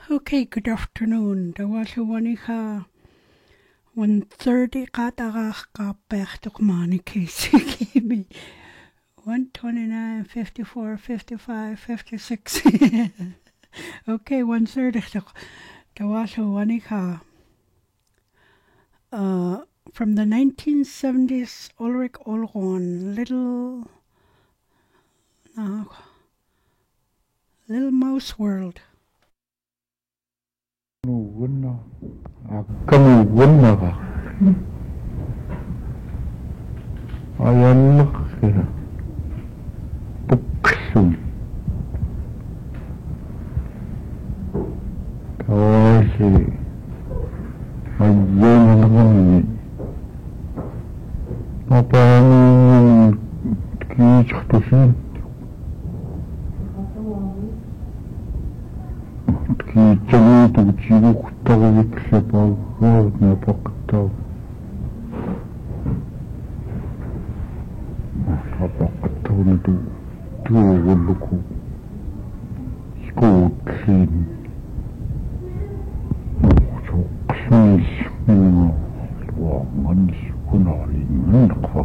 Okay, good afternoon. Dawasuwanika 1:30 katagach kapechtukmani kisikimi 129, 54, 55, 56. Okay, 1:30. Dawasuwanika. From the 1970s, Ulrich Olron, Little Mouse World. Wunna, akamu wunna, ayalakira, buksum, kawasi, ayyanamani, napani kichtusin, kichamutu chiruktagu klapagod napaktaw. Napaktaw na tuwuluko. Skotlin. Soklis mga luangan kunalin nakwa.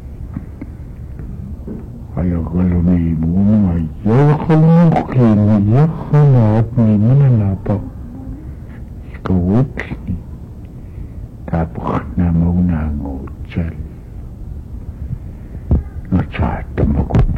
Kaya galunay mo mga yakal mo kinyakanap ni mananapak.